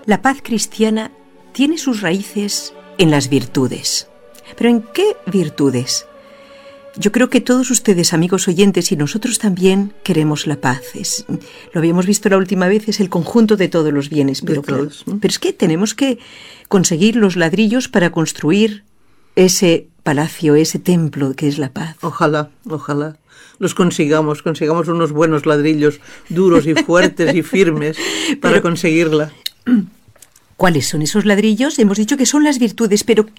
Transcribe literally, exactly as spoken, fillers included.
La paz cristiana tiene sus raíces en las virtudes. ¿Pero en qué virtudes? Yo creo que todos ustedes, amigos oyentes, y nosotros también queremos la paz. Es, lo habíamos visto la última vez, es el conjunto de todos los bienes. Pero, claro, pero es que tenemos que conseguir los ladrillos para construir ese palacio, ese templo que es la paz. Ojalá, ojalá los consigamos, consigamos unos buenos ladrillos duros y fuertes y firmes para pero, conseguirla. ¿Cuáles son esos ladrillos? Hemos dicho que son las virtudes, pero